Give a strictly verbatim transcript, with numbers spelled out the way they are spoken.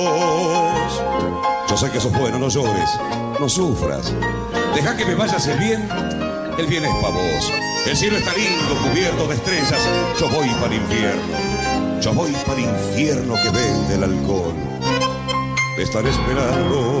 Yo sé que sos bueno, no llores, no sufras. Deja que me vayas el bien, el bien es para vos. El cielo está lindo, cubierto de estrellas. Yo voy para el infierno, yo voy para el infierno que vende el alcohol. Te estaré esperando.